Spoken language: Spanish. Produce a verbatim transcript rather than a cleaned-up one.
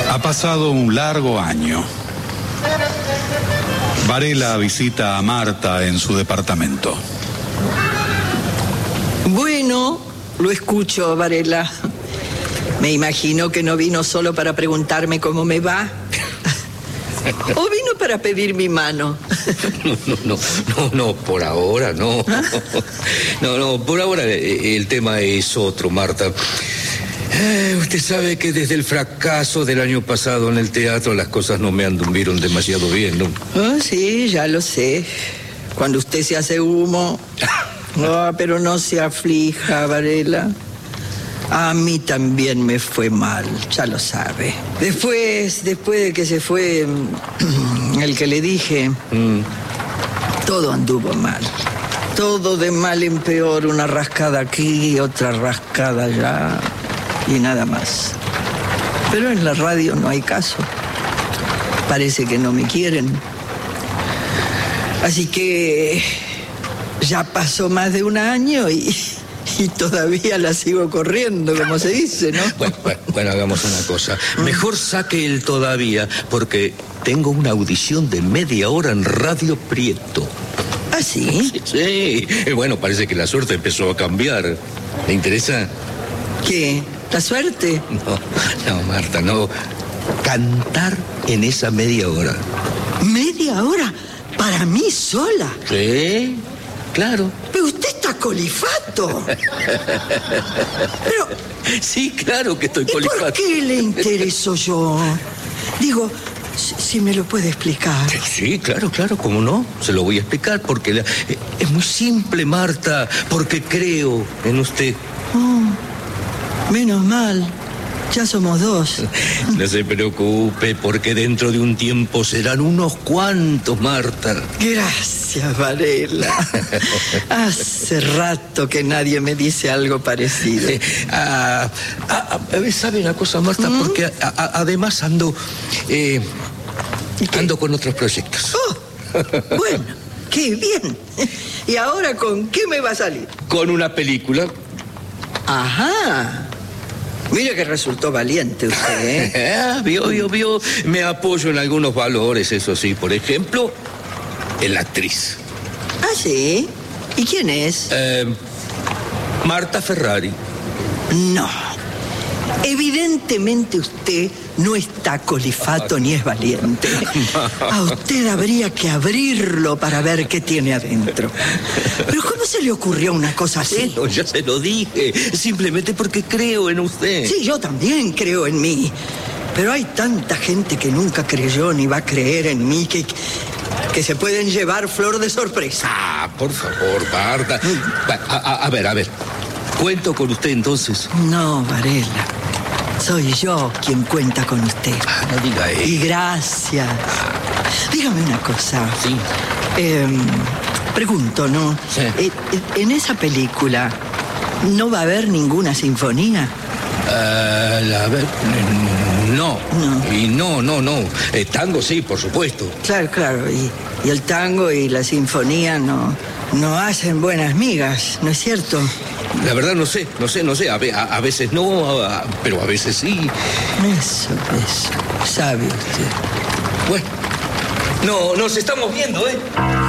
Ha pasado un largo año. Varela visita a Marta en su departamento. Bueno, lo escucho, Varela. Me imagino que no vino solo para preguntarme cómo me va. ¿O vino para pedir mi mano? No, no, no, no, no, por ahora no. No, no, por ahora el tema es otro, Marta. Eh, usted sabe que desde el fracaso del año pasado en el teatro las cosas no me anduvieron demasiado bien, ¿no? Oh, sí, ya lo sé. Cuando usted se hace humo. Oh, pero no se aflija, Varela. A mí también me fue mal, ya lo sabe. Después, después de que se fue el que le dije, mm. todo anduvo mal. Todo de mal en peor, una rascada aquí, otra rascada allá, y nada más. Pero en la radio no hay caso. Parece que no me quieren. Así que ya pasó más de un año y... Y todavía la sigo corriendo, como se dice, ¿no? Bueno, bueno, bueno, hagamos una cosa. Mejor saque el todavía, porque tengo una audición de media hora en Radio Prieto. ¿Ah, sí? Sí, sí. Bueno, parece que la suerte empezó a cambiar. ¿Le interesa? ¿Qué? ¿La suerte? No, no, Marta, no. Cantar en esa media hora. ¿Media hora? ¿Para mí sola? Sí, claro. Pero usted está colifato. Pero... Sí, claro que estoy ¿Y colifato. por qué le intereso yo? Digo, si, si me lo puede explicar. Sí, claro, claro, ¿cómo no? Se lo voy a explicar porque la, es muy simple, Marta, porque creo en usted. Oh, menos mal. Ya somos dos. No se preocupe, porque dentro de un tiempo serán unos cuantos, Marta. Gracias, Varela. Hace rato que nadie me dice algo parecido. Eh, ah, ah, ¿Sabe una cosa, Marta? ¿Mm? Porque a, a, además ando... Eh, ando con otros proyectos. Oh, bueno, qué bien. ¿Y ahora con qué me va a salir? Con una película. Ajá. Mire que resultó valiente usted, ¿eh? Ah, vio, vio, vio. Me apoyo en algunos valores, eso sí. Por ejemplo, en la actriz. ¿Ah, sí? ¿Y quién es? Eh, Marta Ferrari. No. Evidentemente usted no está colifato ni es valiente. A usted habría que abrirlo para ver qué tiene adentro. Pero ¿cómo se le ocurrió una cosa así? No, ya se lo dije. Simplemente porque creo en usted. Sí, yo también creo en mí. Pero hay tanta gente que nunca creyó ni va a creer en mí que... que se pueden llevar flor de sorpresa. Ah, por favor, Marta. A, a, a ver, a ver. ¿Cuento con usted entonces? No, Varela. Soy yo quien cuenta con usted. Ah, no diga eso. Y gracias. Dígame una cosa. Sí. Eh, pregunto, ¿no? Sí. Eh, en esa película no va a haber ninguna sinfonía. Uh, la, no. No. Y no, no, no. El tango sí, por supuesto. Claro, claro. Y, y el tango y la sinfonía no, no hacen buenas migas, ¿no es cierto? La verdad no sé, no sé, no sé. A, a, a veces no, a, pero a veces sí. Eso, eso. Sabe usted. Bueno. No, nos estamos viendo, ¿eh?